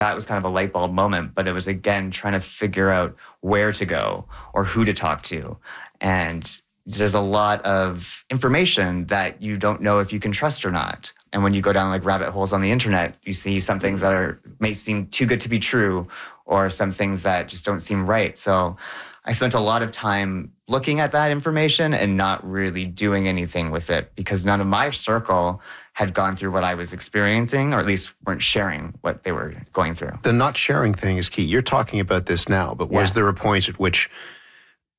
that was kind of a light bulb moment, but it was again trying to figure out where to go or who to talk to. And there's a lot of information that you don't know if you can trust or not. And when you go down like rabbit holes on the internet, you see some things that may seem too good to be true, or some things that just don't seem right. So I spent a lot of time looking at that information and not really doing anything with it, because none of my circle had gone through what I was experiencing, or at least weren't sharing what they were going through. The not sharing thing is key. You're talking about this now, but was there a point at which